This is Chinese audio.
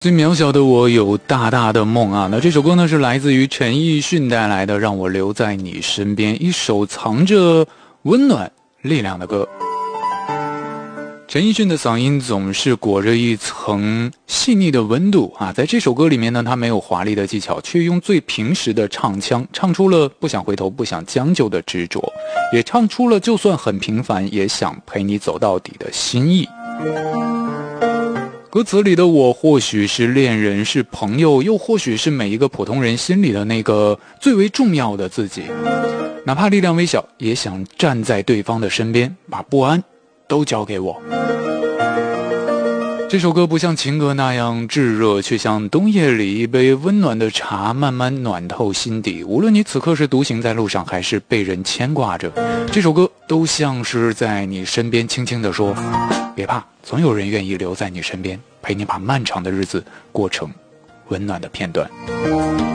最渺小的我有大大的梦啊！那这首歌呢是来自于陈奕迅带来的《让我留在你身边》，一首藏着温暖力量的歌。陈奕迅的嗓音总是裹着一层细腻的温度啊，在这首歌里面呢，他没有华丽的技巧，却用最平实的唱腔，唱出了不想回头、不想将就的执着，也唱出了就算很平凡，也想陪你走到底的心意。歌词里的我，或许是恋人，是朋友，又或许是每一个普通人心里的那个最为重要的自己。哪怕力量微小，也想站在对方的身边，把不安都交给我。这首歌不像情歌那样炙热，却像冬夜里一杯温暖的茶，慢慢暖透心底。无论你此刻是独行在路上，还是被人牵挂着，这首歌都像是在你身边轻轻地说，别怕，总有人愿意留在你身边，陪你把漫长的日子过成温暖的片段。